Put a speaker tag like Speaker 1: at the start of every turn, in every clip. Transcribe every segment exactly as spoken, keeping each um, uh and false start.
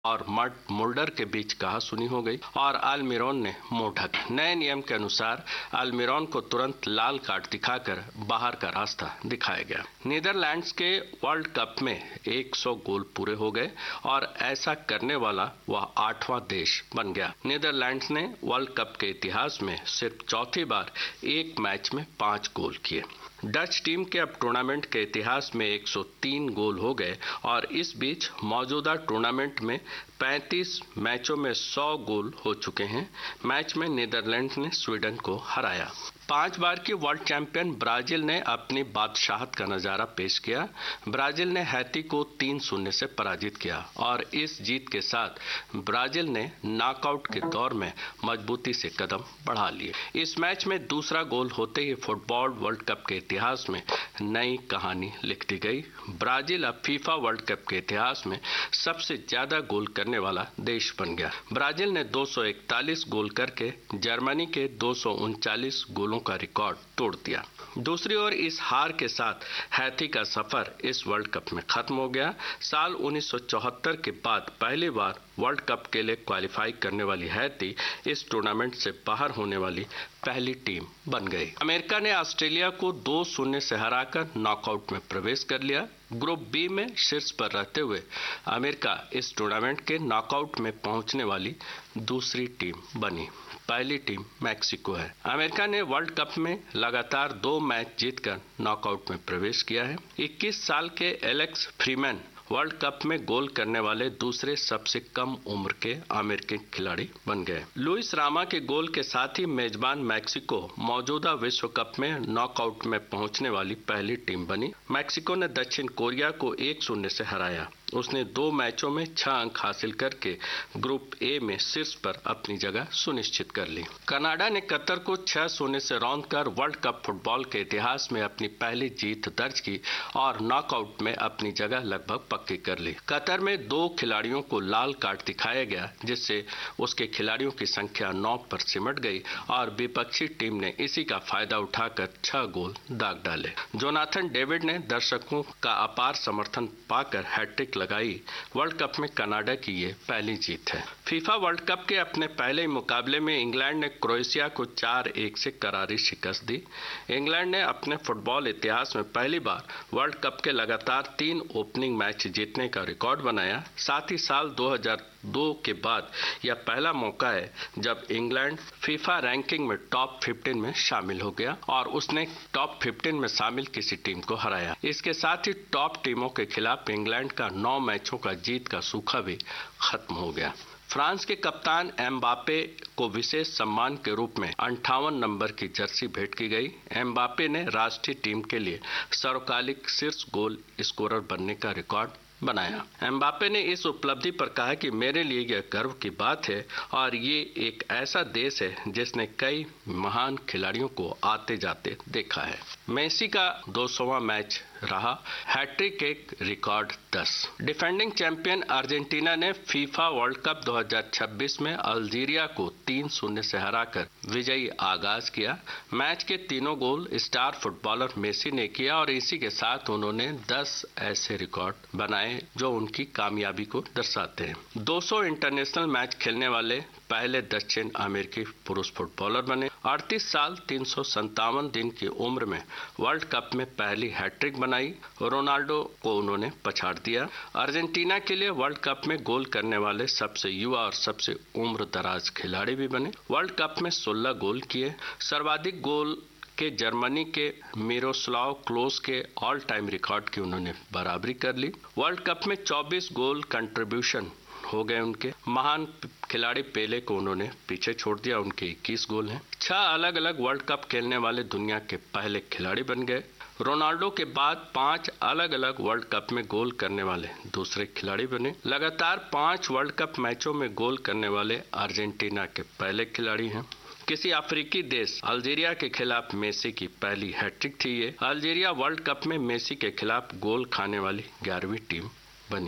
Speaker 1: और मट मुल्डर के बीच कहा सुनी हो गई और अल्मिरोन ने मुंह ढक। नए नियम के अनुसार अल्मिरोन को तुरंत लाल कार्ड दिखाकर बाहर का रास्ता दिखाया गया। नीदरलैंड्स के वर्ल्ड कप में सौ गोल पूरे हो गए और ऐसा करने वाला वह आठवां देश बन गया। नीदरलैंड्स ने वर्ल्ड कप के इतिहास में सिर्फ चौथी बार एक मैच में पांच गोल किए। डच टीम के अब टूर्नामेंट के इतिहास में एक सौ तीन गोल हो गए और इस बीच मौजूदा टूर्नामेंट में पैंतीस मैचों में सौ गोल हो चुके हैं। मैच में नीदरलैंड्स ने स्वीडन को हराया। पांच बार की वर्ल्ड चैंपियन ब्राजील ने अपनी बादशाहत का नजारा पेश किया। ब्राजील ने हैती को तीन शून्य से पराजित किया और इस जीत के साथ ब्राजील ने नॉकआउट के दौर में मजबूती से कदम बढ़ा लिए। इस मैच में दूसरा गोल होते ही फुटबॉल वर्ल्ड कप के इतिहास में नई कहानी लिख दी गई। ब्राजील अब फीफा वर्ल्ड कप के इतिहास में सबसे ज्यादा गोल करने वाला देश बन गया। ब्राजील ने दो सौ इकतालीस गोल करके जर्मनी के दो सौ उनचालीस गोलों का रिकॉर्ड तोड़ दिया। दूसरी ओर इस हार के साथ हैती का सफर इस वर्ल्ड कप में खत्म हो गया। साल उन्नीस सौ चौहत्तर के बाद पहली बार वर्ल्ड कप के लिए क्वालिफाई करने वाली हैती इस टूर्नामेंट से बाहर होने वाली पहली टीम बन गई। अमेरिका ने ऑस्ट्रेलिया को दो शून्य से हराकर नॉकआउट में प्रवेश कर लिया। ग्रुप बी में शीर्ष पर रहते हुए अमेरिका इस टूर्नामेंट के नॉकआउट में पहुंचने वाली दूसरी टीम बनी। पहली टीम मैक्सिको है। अमेरिका ने वर्ल्ड कप में लगातार दो मैच जीतकर नॉकआउट में प्रवेश किया है। इक्कीस साल के एलेक्स फ्रीमैन वर्ल्ड कप में गोल करने वाले दूसरे सबसे कम उम्र के अमेरिकी खिलाड़ी बन गए। लुइस रामा के गोल के साथ ही मेजबान मैक्सिको मौजूदा विश्व कप में नॉकआउट में पहुंचने वाली पहली टीम बनी। मैक्सिको ने दक्षिण कोरिया को एक शून्य से हराया। उसने दो मैचों में छह अंक हासिल करके ग्रुप ए में शीर्ष पर अपनी जगह सुनिश्चित कर ली। कनाडा ने कतर को छह शून्य से रौंदकर वर्ल्ड कप फुटबॉल के इतिहास में अपनी पहली जीत दर्ज की और नॉकआउट में अपनी जगह लगभग पक्की कर ली। कतर में दो खिलाड़ियों को लाल कार्ड दिखाया गया, जिससे उसके खिलाड़ियों की संख्या नौ पर सिमट गई और विपक्षी टीम ने इसी का फायदा उठाकर छह गोल दाग डाले। जोनाथन डेविड ने दर्शकों का अपार समर्थन पाकर हैट्रिक लगाई। वर्ल्ड कप में कनाडा की ये पहली जीत है। फीफा वर्ल्ड कप के अपने पहले मुकाबले में इंग्लैंड ने क्रोएशिया को चार एक से करारी शिकस्त दी। इंग्लैंड ने अपने फुटबॉल इतिहास में पहली बार वर्ल्ड कप के लगातार तीन ओपनिंग मैच जीतने का रिकॉर्ड बनाया। साथ ही साल दो हज़ार दो के बाद यह पहला मौका है जब इंग्लैंड फीफा रैंकिंग में टॉप पंद्रह में शामिल हो गया और उसने टॉप पंद्रह में शामिल किसी टीम को हराया। इसके साथ ही टॉप टीमों के खिलाफ इंग्लैंड का नौ मैचों का जीत का सूखा भी खत्म हो गया। फ्रांस के कप्तान एम्बापे को विशेष सम्मान के रूप में अंठावन नंबर की जर्सी भेंट की गई। एम्बापे ने राष्ट्रीय टीम के लिए सर्वकालिक शीर्ष गोल स्कोरर बनने का रिकॉर्ड बनाया। एम्बापे ने इस उपलब्धि पर कहा कि मेरे लिए यह गर्व की बात है और ये एक ऐसा देश है जिसने कई महान खिलाड़ियों को आते जाते देखा है। मेसी का दो सौवां मैच रहा। हैट्रिक एक रिकॉर्ड दस। डिफेंडिंग चैंपियन अर्जेंटीना ने फीफा वर्ल्ड कप दो हज़ार छब्बीस में अल्जीरिया को तीन शून्य से हराकर विजयी आगाज किया। मैच के तीनों गोल स्टार फुटबॉलर मेसी ने किया और इसी के साथ उन्होंने दस ऐसे रिकॉर्ड बनाए जो उनकी कामयाबी को दर्शाते हैं। दो सौ इंटरनेशनल मैच खेलने वाले पहले दक्षिण अमेरिकी पुरुष फुटबॉलर बने। अड़तीस साल तीन सौ संतावन दिन की उम्र में वर्ल्ड कप में पहली हैट्रिक बनाई। रोनाल्डो को उन्होंने पछाड़ दिया। अर्जेंटीना के लिए वर्ल्ड कप में गोल करने वाले सबसे युवा और सबसे उम्र दराज खिलाड़ी भी बने। वर्ल्ड कप में सोलह गोल किए। सर्वाधिक गोल के जर्मनी के मिरोस्लाव क्लोज के ऑल टाइम रिकॉर्ड की उन्होंने बराबरी कर ली। वर्ल्ड कप में चौबीस गोल कंट्रीब्यूशन हो गए उनके। महान खिलाड़ी पेले को उन्होंने पीछे छोड़ दिया, उनके इक्कीस गोल हैं। छह अलग अलग वर्ल्ड कप खेलने वाले दुनिया के पहले खिलाड़ी बन गए। रोनाल्डो के बाद पांच अलग अलग वर्ल्ड कप में गोल करने वाले दूसरे खिलाड़ी बने। लगातार पांच वर्ल्ड कप मैचों में गोल करने वाले अर्जेंटीना के पहले खिलाड़ी हैं। किसी अफ्रीकी देश अल्जीरिया के खिलाफ मेसी की पहली हैट्रिक थी। ये अल्जीरिया वर्ल्ड कप में मेसी के खिलाफ गोल खाने वाली ग्यारहवीं टीम बनी।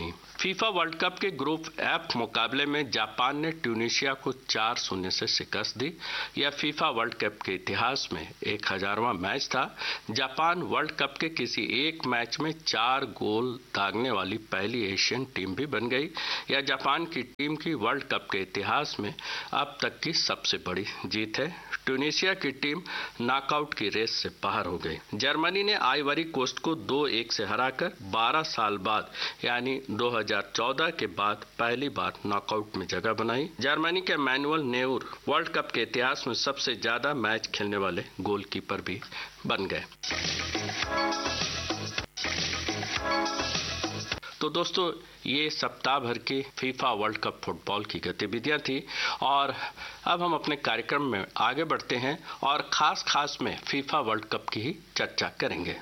Speaker 1: फीफा वर्ल्ड कप के ग्रुप एफ मुकाबले में जापान ने ट्यूनीशिया को चार शून्य से शिकस्त दी। यह फीफा वर्ल्ड कप के इतिहास में एक हजारवां मैच था। जापान वर्ल्ड कप के किसी एक मैच में चार गोल दागने वाली पहली एशियन टीम भी बन गई। यह जापान की टीम की वर्ल्ड कप के इतिहास में अब तक की सबसे बड़ी जीत है। ट्यूनीशिया की टीम नॉकआउट की रेस से बाहर हो गई। जर्मनी ने आइवरी कोस्ट को दो एक से हराकर बारह साल बाद यानी दो हज़ार चौदह के बाद पहली बार नॉकआउट में जगह बनाई। जर्मनी के मैनुअल नेउर वर्ल्ड कप के इतिहास में सबसे ज्यादा मैच खेलने वाले गोलकीपर भी बन गए। तो दोस्तों, ये सप्ताह भर की फीफा वर्ल्ड कप फुटबॉल की गतिविधियां थी और अब हम अपने कार्यक्रम में आगे बढ़ते हैं और खास खास में फीफा वर्ल्ड कप की ही चर्चा करेंगे।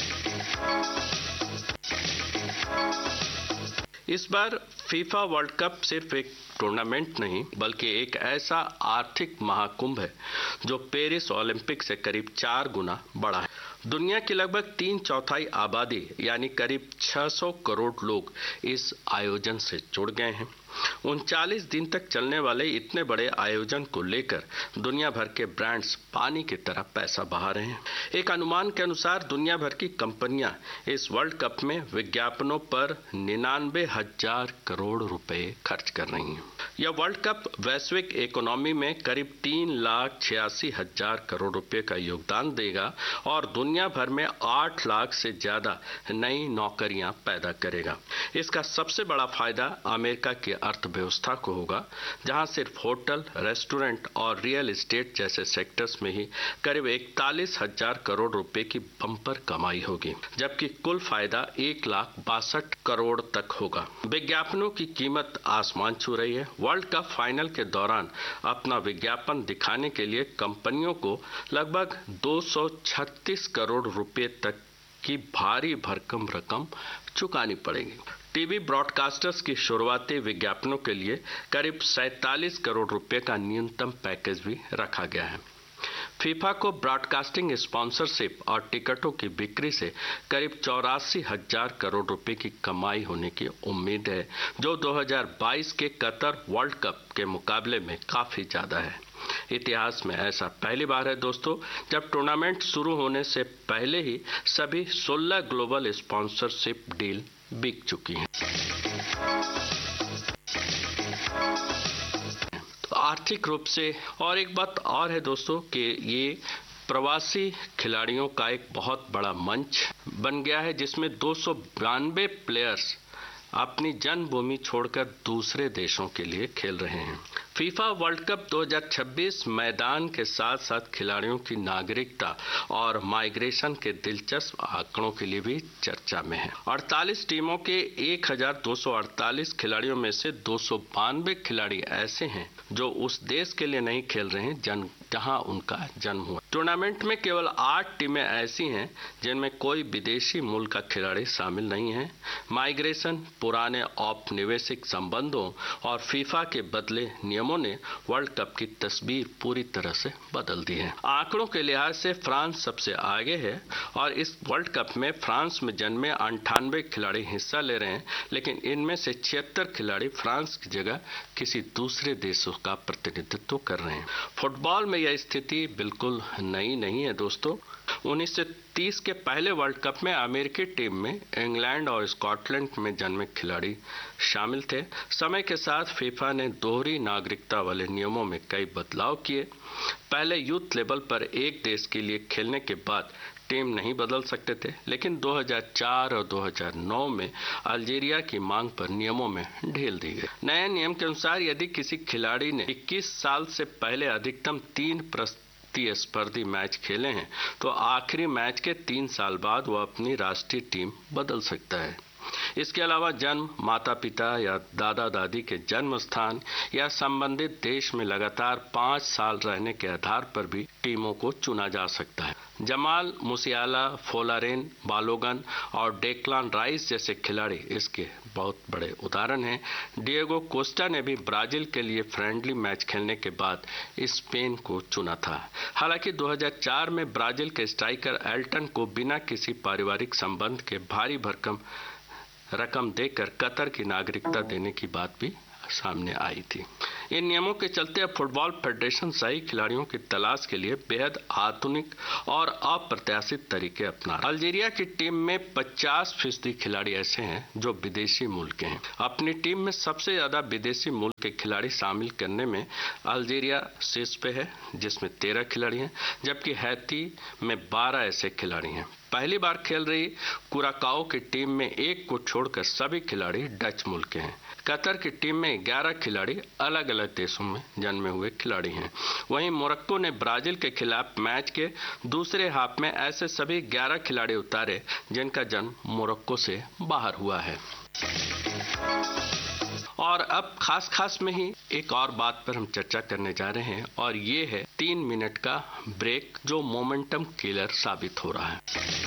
Speaker 1: इस बार फीफा वर्ल्ड कप सिर्फ एक टूर्नामेंट नहीं बल्कि एक ऐसा आर्थिक महाकुंभ है जो पेरिस ओलंपिक से करीब चार गुना बड़ा है। दुनिया की लगभग तीन चौथाई आबादी यानी करीब छह सौ करोड़ लोग इस आयोजन से जुड़ गए हैं। उनचालीस दिन तक चलने वाले इतने बड़े आयोजन को लेकर दुनिया भर के ब्रांड्स पानी की तरह पैसा बहा रहे हैं। एक अनुमान के अनुसार दुनिया भर की कंपनियां इस वर्ल्ड कप में विज्ञापनों पर निन्यानवे हजार करोड़ रुपए खर्च कर रही हैं। यह वर्ल्ड कप वैश्विक इकोनॉमी में करीब तीन लाख छियासी हजार करोड़ रुपए का योगदान देगा और दुनिया भर में आठ लाख से ज्यादा नई नौकरियां पैदा करेगा। इसका सबसे बड़ा फायदा अमेरिका की अर्थव्यवस्था को होगा, जहां सिर्फ होटल, रेस्टोरेंट और रियल एस्टेट जैसे सेक्टर्स में ही करीब इकतालीस हजार करोड़ रुपए की बम्पर कमाई होगी, जबकि कुल फायदा एक लाख बासठ करोड़ तक होगा। विज्ञापनों की कीमत आसमान छू रही है। वर्ल्ड कप फाइनल के दौरान अपना विज्ञापन दिखाने के लिए कंपनियों को लगभग दो सौ छत्तीस करोड़ रुपए तक की भारी भरकम रकम चुकानी पड़ेगी। टीवी ब्रॉडकास्टर्स की शुरुआती विज्ञापनों के लिए करीब सैंतालीस करोड़ रुपए का न्यूनतम पैकेज भी रखा गया है। फीफा को ब्रॉडकास्टिंग स्पॉन्सरशिप और टिकटों की बिक्री से करीब चौरासी हजार करोड़ रुपए की कमाई होने की उम्मीद है, जो दो हज़ार बाईस के कतर वर्ल्ड कप के मुकाबले में काफी ज्यादा है। इतिहास में ऐसा पहली बार है दोस्तों, जब टूर्नामेंट शुरू होने से पहले ही सभी सोलह ग्लोबल स्पॉन्सरशिप डील बिक चुकी हैं। तो आर्थिक रूप से और एक बात और है दोस्तों कि ये प्रवासी खिलाड़ियों का एक बहुत बड़ा मंच बन गया है, जिसमें दो सौ बानवे प्लेयर्स अपनी जन्मभूमि छोड़कर दूसरे देशों के लिए खेल रहे हैं। फीफा वर्ल्ड कप दो हज़ार छब्बीस मैदान के साथ साथ खिलाड़ियों की नागरिकता और माइग्रेशन के दिलचस्प आंकड़ों के लिए भी चर्चा में है। अड़तालीस टीमों के एक हज़ार दो सौ अड़तालीस खिलाड़ियों में से दो सौ बानवे खिलाड़ी ऐसे हैं जो उस देश के लिए नहीं खेल रहे हैं जहां उनका जन्म हुआ। टूर्नामेंट में केवल आठ टीमें ऐसी हैं जिनमें कोई विदेशी मूल का खिलाड़ी शामिल नहीं है। माइग्रेशन, पुराने औपनिवेशिक संबंधों और फीफा के बदले नियमों ने वर्ल्ड कप की तस्वीर पूरी तरह से बदल दी है। आंकड़ों के लिहाज से फ्रांस सबसे आगे है और इस वर्ल्ड कप में फ्रांस में जन्मे अंठानवे खिलाड़ी हिस्सा ले रहे हैं, लेकिन इनमें से छिहत्तर खिलाड़ी फ्रांस की जगह किसी दूसरे देशों का प्रतिनिधित्व कर रहे हैं। फुटबॉल में यह स्थिति बिल्कुल नई नहीं है दोस्तों। उन्नीस सौ तीस के पहले वर्ल्ड कप में अमेरिकी टीम में इंग्लैंड और स्कॉटलैंड में जन्मे खिलाड़ी शामिल थे। समय के साथ फीफा ने दोहरी नागरिकता वाले नियमों में कई बदलाव किए। पहले यूथ लेवल पर एक देश के लिए खेलने के बाद टीम नहीं बदल सकते थे, लेकिन दो हज़ार चार और दो हज़ार नौ में अल्जीरिया की मांग पर नियमों में ढील दी गई। नए नियम के अनुसार यदि किसी खिलाड़ी ने इक्कीस साल से पहले अधिकतम तीन प्रतिस्पर्धी मैच खेले हैं तो आखिरी मैच के तीन साल बाद वह अपनी राष्ट्रीय टीम बदल सकता है। इसके अलावा जन्म, माता पिता या दादा दादी के जन्म स्थान या संबंधित देश में लगातार पाँच साल रहने के आधार पर भी टीमों को चुना जा सकता है। जमाल मुसियाला, फोलारेन बालोगन और डेक्लान राइस जैसे खिलाड़ी इसके बहुत बड़े उदाहरण हैं। डिएगो कोस्टा ने भी ब्राजील के लिए फ्रेंडली मैच खेलने के बाद स्पेन को चुना था। हालांकि दो हज़ार चार में ब्राजील के स्ट्राइकर एल्टन को बिना किसी पारिवारिक संबंध के भारी भरकम रकम देकर कतर की नागरिकता देने की बात भी सामने आई थी। इन नियमों के चलते अब फुटबॉल फेडरेशन सही खिलाड़ियों की तलाश के लिए बेहद आधुनिक और अप्रत्याशित तरीके अपना रहा है। अल्जीरिया की टीम में पचास फीसदी खिलाड़ी ऐसे हैं जो विदेशी मूल के हैं। अपनी टीम में सबसे ज्यादा विदेशी मूल के खिलाड़ी शामिल करने में अल्जीरिया शीर्ष पे है, जिसमें तेरह खिलाड़ी हैं, जबकि हैती में बारह ऐसे खिलाड़ी हैं। पहली बार खेल रही कुराकाओ की टीम में एक को छोड़कर सभी खिलाड़ी डच मूल के हैं। कतर की टीम में ग्यारह खिलाड़ी अलग अलग देशों में जन्मे हुए खिलाड़ी हैं। वहीं मोरक्को ने ब्राजील के खिलाफ मैच के दूसरे हाफ में ऐसे सभी ग्यारह खिलाड़ी उतारे जिनका जन्म मोरक्को से बाहर हुआ है। और अब खास खास में ही एक और बात पर हम चर्चा करने जा रहे हैं, और ये है तीन मिनट का ब्रेक जो मोमेंटम किलर साबित हो रहा है।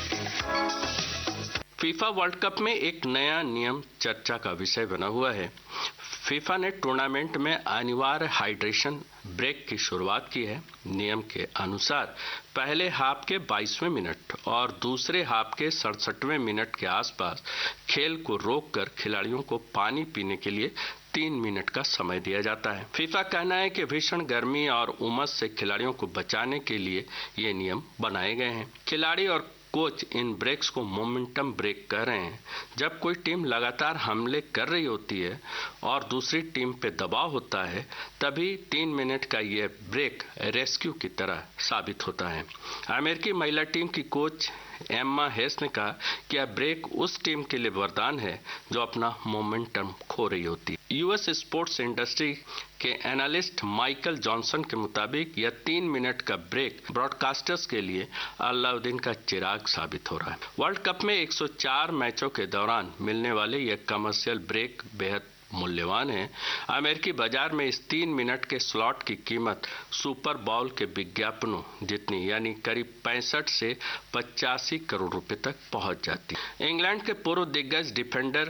Speaker 1: फीफा वर्ल्ड कप में एक नया नियम चर्चा का विषय बना हुआ है। फीफा ने टूर्नामेंट में अनिवार्य हाइड्रेशन ब्रेक की शुरुआत की है। नियम के अनुसार पहले हाफ के बाईसवें मिनट और दूसरे हाफ के सड़सठवें मिनट के आसपास खेल को रोककर खिलाड़ियों को पानी पीने के लिए तीन मिनट का समय दिया जाता है। फीफा कहना है कि भीषण गर्मी और उमस से खिलाड़ियों को बचाने के लिए ये नियम बनाए गए हैं। खिलाड़ी और कोच इन ब्रेक्स को मोमेंटम ब्रेक कह रहे हैं। जब कोई टीम लगातार हमले कर रही होती है और दूसरी टीम पे दबाव होता है, तभी तीन मिनट का यह ब्रेक रेस्क्यू की तरह साबित होता है। अमेरिकी महिला टीम की कोच एम्मा हेस ने कहा कि यह ब्रेक उस टीम के लिए वरदान है जो अपना मोमेंटम खो रही होती है। यूएस स्पोर्ट्स इंडस्ट्री के एनालिस्ट माइकल जॉनसन के मुताबिक यह तीन मिनट का ब्रेक ब्रॉडकास्टर्स के लिए अलाउद्दीन का चिराग साबित हो रहा है। वर्ल्ड कप में एक सौ चार मैचों के दौरान मिलने वाले यह कमर्शियल ब्रेक बेहद मूल्यवान है। अमेरिकी बाजार में इस तीन मिनट के स्लॉट की कीमत सुपर बाउल के विज्ञापनों जितनी, यानी करीब पैंसठ से पचासी करोड़ रुपए तक पहुंच जाती है। इंग्लैंड के पूर्व दिग्गज डिफेंडर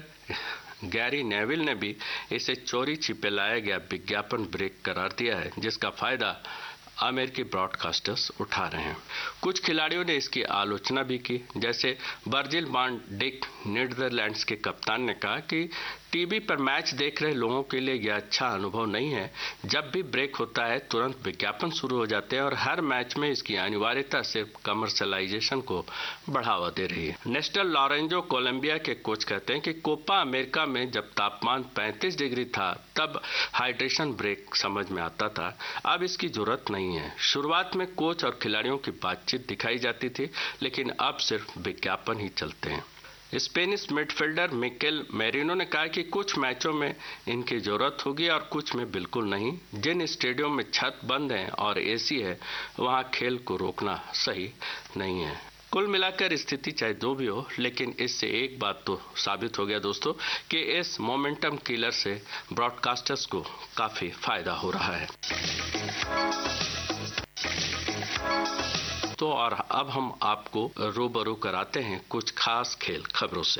Speaker 1: गैरी नेविल ने भी इसे चोरी छिपे लाया गया विज्ञापन ब्रेक करार दिया है, जिसका फायदा अमेरिकी ब्रॉडकास्टर्स उठा रहे हैं। कुछ खिलाड़ियों ने इसकी आलोचना भी की, जैसे वर्जिल वान डिक नीदरलैंड्स के कप्तान ने कहा कि टीवी पर मैच देख रहे लोगों के लिए यह अच्छा अनुभव नहीं है। जब भी ब्रेक होता है तुरंत विज्ञापन शुरू हो जाते हैं और हर मैच में इसकी अनिवार्यता सिर्फ कमर्शलाइजेशन को बढ़ावा दे रही है। नेस्टर लॉरेंजो कोलंबिया के कोच कहते हैं कि कोपा अमेरिका में जब तापमान पैंतीस डिग्री था तब हाइड्रेशन ब्रेक समझ में आता था, अब इसकी जरूरत नहीं है। शुरुआत में कोच और खिलाड़ियों की बातचीत दिखाई जाती थी, लेकिन अब सिर्फ विज्ञापन ही चलते हैं। स्पेनिश मिडफील्डर मिकेल मेरिनो ने कहा कि कुछ मैचों में इनकी जरूरत होगी और कुछ में बिल्कुल नहीं। जिन स्टेडियम में छत बंद है और एसी है, वहां खेल को रोकना सही नहीं है। कुल मिलाकर स्थिति चाहे जो भी हो, लेकिन इससे एक बात तो साबित हो गया दोस्तों कि इस मोमेंटम किलर से ब्रॉडकास्टर्स को काफी फायदा हो रहा है। तो और अब हम आपको रूबरू कराते हैं कुछ खास खेल खबरों से।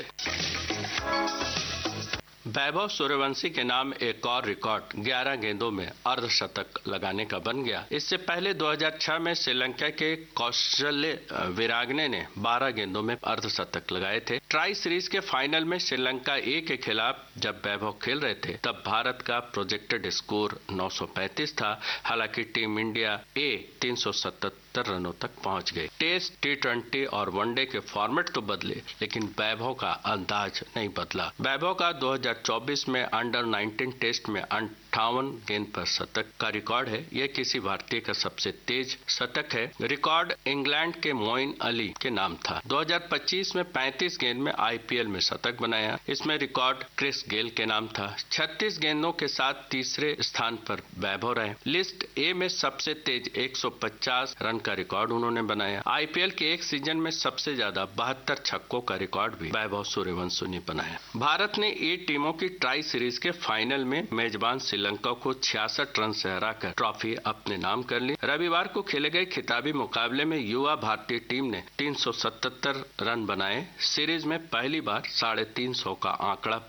Speaker 1: वैभव सूर्यवंशी के नाम एक और रिकॉर्ड ग्यारह गेंदों में अर्धशतक लगाने का बन गया। इससे पहले दो हज़ार छह में श्रीलंका के कौशल्य विरागने ने बारह गेंदों में अर्धशतक लगाए थे। ट्राई सीरीज के फाइनल में श्रीलंका ए के खिलाफ जब वैभव खेल रहे थे तब भारत का प्रोजेक्टेड स्कोर नौ सौ पैंतीस था। हालांकि टीम इंडिया ए तीन सौ सतहत्तर रनों तक पहुंच गई। टेस्ट, टी ट्वेंटी और वनडे के फॉर्मेट तो बदले, लेकिन वैभव का अंदाज नहीं बदला। वैभव का दो हज़ार चौबीस में अंडर नाइनटीन टेस्ट में अट्ठावन गेंद पर शतक का रिकॉर्ड है। यह किसी भारतीय का सबसे तेज शतक है। रिकॉर्ड इंग्लैंड के मोइन अली के नाम था। दो हज़ार पच्चीस में पैंतीस गेंद में आईपीएल में शतक बनाया। इसमें रिकॉर्ड क्रिस गेल के नाम था। छत्तीस गेंदों के साथ तीसरे स्थान पर वैभव रहे। लिस्ट ए में सबसे तेज एक सौ पचास रन का रिकॉर्ड उन्होंने बनाया। आईपीएल के एक सीजन में सबसे ज्यादा बहत्तर छक्कों का रिकॉर्ड भी वैभव सूर्यवंशी ने बनाया। भारत ने ए टीमों की ट्राई सीरीज के फाइनल में मेजबान श्रीलंका को छियासठ रन से हराकर ट्रॉफी अपने नाम कर ली। रविवार को खेले गए खिताबी मुकाबले में युवा भारतीय टीम ने तीन सौ सतहत्तर रन बनाए। सीरीज में पहली बार साढ़े तीन सौ का आंकड़ा भारतीय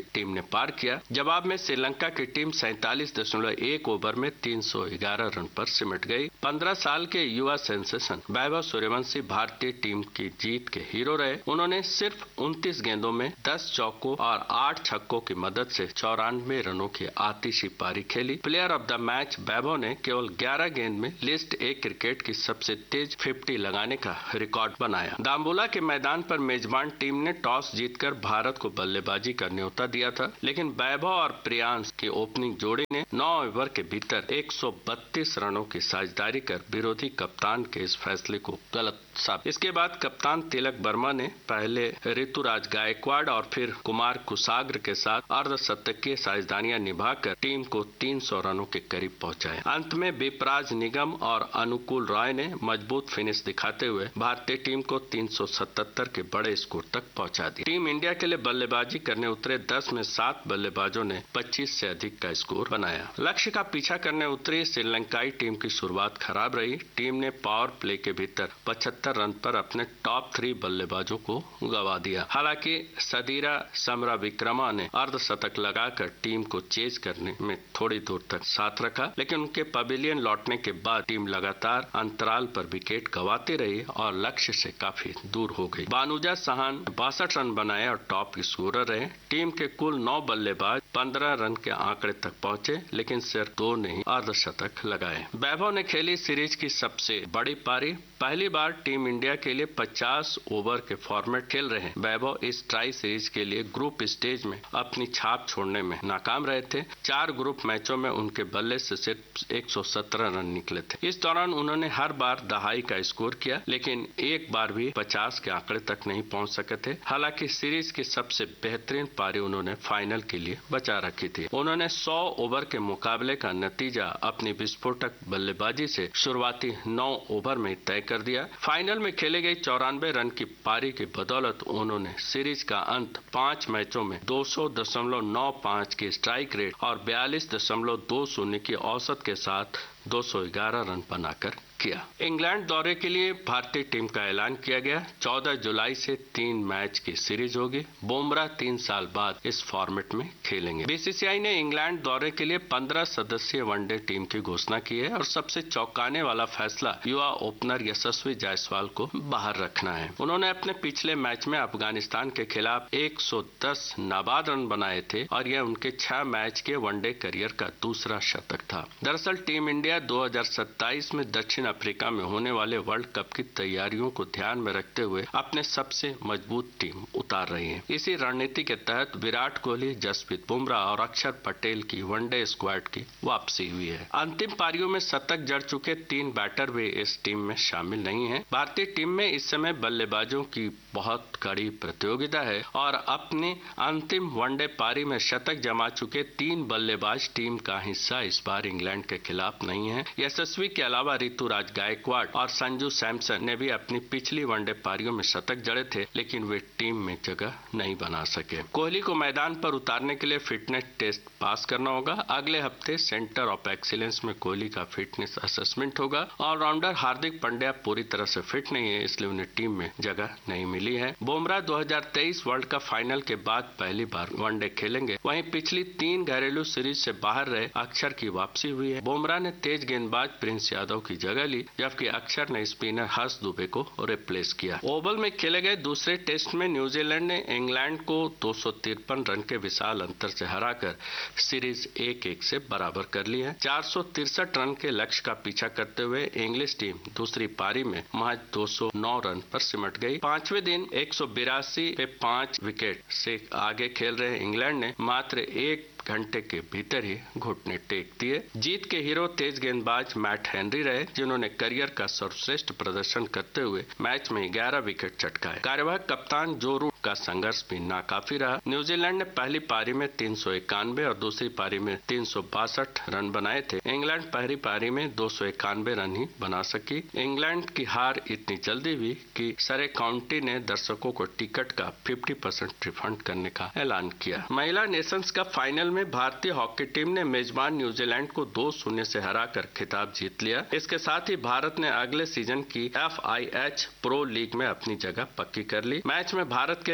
Speaker 1: टीम ने पार किया। जवाब में श्रीलंका की टीम सैंतालीस दशमलव एक ओवर में तीन सौ ग्यारह रन पर सिमट गई। पंद्रह साल के युवा सेंसेशन वैभव सूर्यवंशी भारतीय टीम की जीत के हीरो रहे। उन्होंने सिर्फ उनतीस गेंदों में दस चौकों और आठ छक्कों की मदद से चौरानवे रनों की आतिशी पारी खेली। प्लेयर ऑफ द मैच वैभव ने केवल ग्यारह गेंद में लिस्ट ए क्रिकेट की सबसे तेज पचास लगाने का रिकॉर्ड बनाया। दाम्बुला के मैदान पर मेजबान टीम ने टॉस जीतकर भारत को बल्लेबाजी का न्योता दिया था, लेकिन वैभव और प्रियांश की ओपनिंग जोड़ी ने नौ ओवर के भीतर एक सौ बत्तीस रनों की साझेदारी कर विरोधी कप्तान के इस फैसले को गलत साबित। इसके बाद कप्तान तिलक वर्मा ने पहले ऋतुराज गायकवाड़ और फिर कुमार कुसाग्र के साथ अर्धशतकीय साझेदारियां निभाकर टीम को तीन सौ रनों के करीब पहुंचाया। अंत में विपराज निगम और अनुकूल रॉय ने मजबूत फिनिश दिखाते हुए भारतीय टीम को तीन सौ सतहत्तर के बड़े स्कोर तक पहुंचा दिया। टीम इंडिया के लिए बल्लेबाजी करने उतरे दस में सात बल्लेबाजों ने पच्चीस से अधिक का स्कोर बनाया। लक्ष्य का पीछा करने उतरी श्रीलंकाई टीम की शुरुआत खराब रही। टीम ने पावर प्ले के भीतर पचहत्तर रन पर अपने टॉप थ्री बल्लेबाजों को गंवा दिया। हालांकि सदीरा समरा विक्रमा ने अर्धशतक लगाकर टीम को चेज करने में थोड़ी दूर तक साथ रखा, लेकिन उनके पवेलियन लौटने के बाद टीम लगातार अंतराल पर विकेट गंवाती रही और लक्ष्य से काफी दूर हो गई। बानुजा सहान बासठ रन बनाए और टॉप स्कोरर रहे। टीम के कुल नौ बल्लेबाज पंद्रह रन के आंकड़े तक पहुंचे, लेकिन सिर्फ दो ने ही अर्धशतक लगाए। वैभव ने खेली सीरीज की सबसे बड़ी पारी। पहली बार टीम इंडिया के लिए पचास ओवर के फॉर्मेट खेल रहे वैभव इस ट्राई सीरीज के लिए ग्रुप स्टेज में अपनी छाप छोड़ने में नाकाम रहे थे। चार ग्रुप मैचों में उनके बल्ले से सिर्फ एक सौ सत्रह रन निकले थे। इस दौरान उन्होंने हर बार दहाई का स्कोर किया, लेकिन एक बार भी पचास के आंकड़े तक नहीं पहुंच सके थे। हालांकि सीरीज की सबसे बेहतरीन पारी उन्होंने फाइनल के लिए बचा रखी थी। उन्होंने सौ ओवर के मुकाबले का नतीजा अपनी विस्फोटक बल्लेबाजी से शुरुआती नौ ओवर में तय कर दिया। फाइनल में खेले गई चौरानवे रन की पारी की बदौलत उन्होंने सीरीज का अंत पांच मैचों में दो सौ दशमलव नौ पांच की स्ट्राइक रेट और बयालीस दशमलव दो शून्य की औसत के साथ दो सौ ग्यारह रन बनाकर किया। इंग्लैंड दौरे के लिए भारतीय टीम का ऐलान किया गया। चौदह जुलाई से तीन मैच की सीरीज होगी। बुमराह तीन साल बाद इस फॉर्मेट में खेलेंगे। बीसीसीआई ने इंग्लैंड दौरे के लिए पंद्रह सदस्यीय वनडे टीम की घोषणा की है और सबसे चौंकाने वाला फैसला युवा ओपनर यशस्वी जायसवाल को बाहर रखना है। उन्होंने अपने पिछले मैच में अफगानिस्तान के खिलाफ एक सौ दस नाबाद रन बनाए थे और यह उनके छह मैच के वनडे करियर का दूसरा शतक था। दरअसल टीम इंडिया दो हज़ार सत्ताईस में दक्षिण अफ्रीका में होने वाले वर्ल्ड कप की तैयारियों को ध्यान में रखते हुए अपने सबसे मजबूत टीम उतार रही है। इसी रणनीति के तहत विराट कोहली, जसप्रीत बुमराह और अक्षर पटेल की वनडे स्क्वाड की वापसी हुई है। अंतिम पारियों में शतक जड़ चुके तीन बैटर भी इस टीम में शामिल नहीं है। भारतीय टीम में इस समय बल्लेबाजों की बहुत कड़ी प्रतियोगिता है और अपनी अंतिम वनडे पारी में शतक जमा चुके तीन बल्लेबाज टीम का हिस्सा इस बार इंग्लैंड के खिलाफ नहीं है। यशस्वी के अलावा ऋतुराज गायकवाड़ और संजू सैमसन ने भी अपनी पिछली वनडे पारियों में शतक जड़े थे, लेकिन वे टीम में जगह नहीं बना सके। कोहली को मैदान पर उतारने के लिए फिटनेस टेस्ट पास करना होगा। अगले हफ्ते सेंटर ऑफ एक्सीलेंस में कोहली का फिटनेस असेसमेंट होगा। ऑलराउंडर हार्दिक पांड्या पूरी तरह से फिट नहीं है, इसलिए उन्हें टीम में जगह नहीं मिली है। बुमराह दो हज़ार तेईस वर्ल्ड कप फाइनल के बाद पहली बार वनडे खेलेंगे। वहीं पिछली तीन घरेलू सीरीज से बाहर रहे अक्षर की वापसी हुई है। बुमराह ने तेज गेंदबाज प्रिंस यादव की जगह ली, जबकि अक्षर ने स्पिनर हर्ष दुबे को रिप्लेस किया। ओवल में खेले गए दूसरे टेस्ट में न्यूजीलैंड ने इंग्लैंड को दो सौ तिरपन रन के विशाल अंतर से हराकर सीरीज एक एक से बराबर कर ली है। चार सौ तिरसठ रन के लक्ष्य का पीछा करते हुए इंग्लिश टीम दूसरी पारी में महज दो सौ नौ रन पर सिमट गई। पांचवें दिन एक सौ बिरासी पे पांच विकेट से आगे खेल रहे इंग्लैंड ने मात्र एक घंटे के भीतर ही घुटने टेक दिए। जीत के हीरो तेज गेंदबाज मैट हेनरी रहे, जिन्होंने करियर का सर्वश्रेष्ठ प्रदर्शन करते हुए मैच में ग्यारह विकेट चटकाए। कार्यवाहक कप्तान जो रूट का संघर्ष भी नाकाफी रहा। न्यूजीलैंड ने पहली पारी में तीन सौ इक्यानवे और दूसरी पारी में तीन सौ बासठ रन बनाए थे। इंग्लैंड पहली पारी में दो सौ इक्यानवे रन ही बना सकी। इंग्लैंड की हार इतनी जल्दी हुई कि सरे काउंटी ने दर्शकों को टिकट का पचास परसेंट रिफंड करने का ऐलान किया। महिला नेशंस कप फाइनल में भारतीय हॉकी टीम ने मेजबान न्यूजीलैंड को दो शून्य से हराकर खिताब जीत लिया। इसके साथ ही भारत ने अगले सीजन की F I H pro league में अपनी जगह पक्की कर ली। मैच में भारत के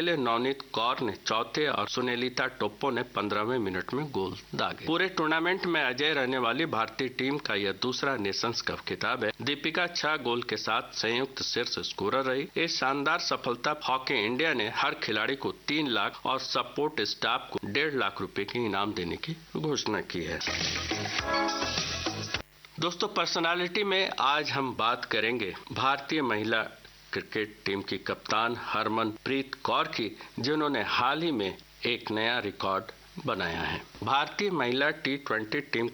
Speaker 1: अकेले नवनीत कौर ने चौथे और सुनीलिता टोप्पो ने पंद्रहवें मिनट में गोल दागे। पूरे टूर्नामेंट में अजय रहने वाली भारतीय टीम का यह दूसरा नेशंस कप खिताब है। दीपिका छह गोल के साथ संयुक्त शीर्ष स्कोरर रही। इस शानदार सफलता हॉकी इंडिया ने हर खिलाड़ी को तीन लाख और सपोर्ट स्टाफ को डेढ़ लाख रुपए के इनाम देने की घोषणा की है। दोस्तों, पर्सनालिटी में आज हम बात करेंगे भारतीय महिला क्रिकेट टीम की कप्तान हरमनप्रीत कौर की, जिन्होंने हाल ही में एक नया रिकॉर्ड बनाया है। भारतीय महिला टी ट्वेंटी टीम